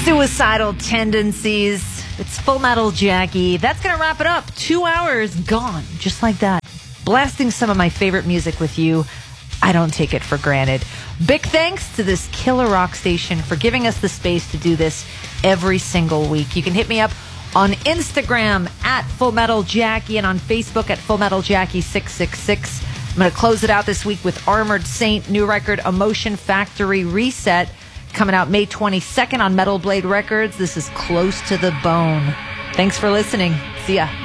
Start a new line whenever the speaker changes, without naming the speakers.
Suicidal tendencies. It's Full Metal Jackie. That's going to wrap it up. 2 hours gone, just like that. Blasting some of my favorite music with you. I don't take it for granted. Big thanks to this killer rock station for giving us the space to do this every single week. You can hit me up on Instagram at Full Metal Jackie and on Facebook at Full Metal Jackie 666. I'm going to close it out this week with Armored Saint, new record Emotion Factory Reset, coming out May 22nd on Metal Blade Records. This is Close to the Bone. Thanks for listening. See ya.